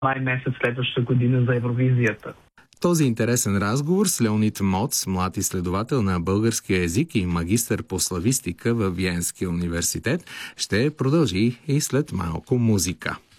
май месец следващата година за Евровизията. Този интересен разговор с Леонид Моц, млад изследовател на българския език и магистър по славистика във Виенския университет, ще продължи и след малко музика.